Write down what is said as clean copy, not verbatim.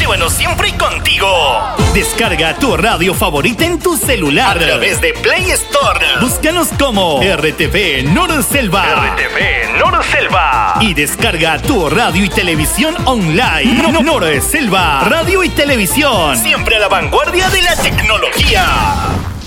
bueno siempre contigo. Descarga tu radio favorita en tu celular a través de Play Store. Búscanos como RTV Norselva. RTV Norselva. Y descarga tu radio y televisión online. Norselva, radio y televisión. Siempre a la vanguardia de la tecnología.